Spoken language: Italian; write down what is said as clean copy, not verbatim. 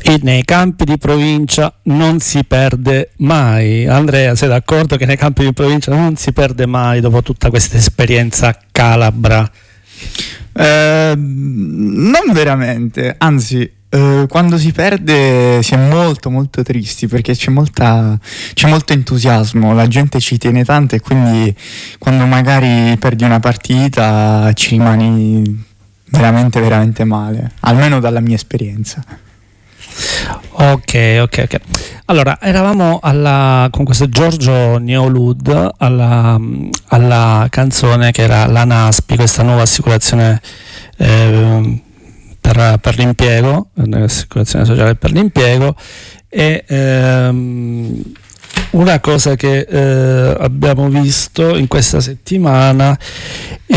E nei campi di provincia non si perde mai. Andrea, sei d'accordo che nei campi di provincia non si perde mai dopo tutta questa esperienza calabra? Non veramente, anzi, quando si perde si è molto molto tristi, perché c'è molto entusiasmo, la gente ci tiene tanto, e quindi quando magari perdi una partita ci rimani veramente veramente male, almeno dalla mia esperienza. Ok. Allora, eravamo con questo Giorgio Neolud alla canzone che era la NASPI, questa nuova assicurazione per l'impiego, l'assicurazione sociale per l'impiego, e una cosa che abbiamo visto in questa settimana